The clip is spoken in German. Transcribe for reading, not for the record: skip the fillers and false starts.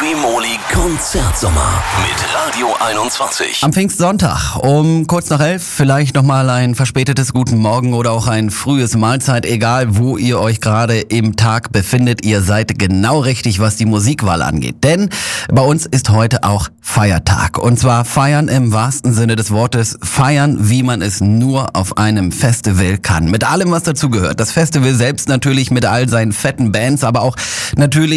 Free-Moli Konzertsommer mit Radio 21. Am Pfingstsonntag um kurz nach 11 vielleicht nochmal ein verspätetes Guten Morgen oder auch ein frühes Mahlzeit, egal wo ihr euch gerade im Tag befindet. Ihr seid genau richtig, was die Musikwahl angeht. Denn bei uns ist heute auch Feiertag. Und zwar feiern im wahrsten Sinne des Wortes, feiern, wie man es nur auf einem Festival kann. Mit allem, was dazugehört. Das Festival selbst natürlich mit all seinen fetten Bands, aber auch natürlich